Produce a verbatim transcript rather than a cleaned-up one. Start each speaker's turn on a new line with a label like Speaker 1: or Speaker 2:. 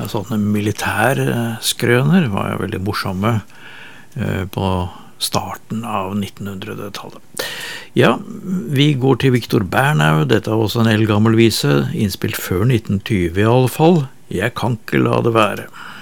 Speaker 1: sånne militærskrøner var jo veldig morsomme eh, på starten av nittenhundretallet. Ja, vi går til Victor Bernau, dette er også en eldgammel vise, innspilt før nitten tjue i alle fall. Jeg kan ikke la det være.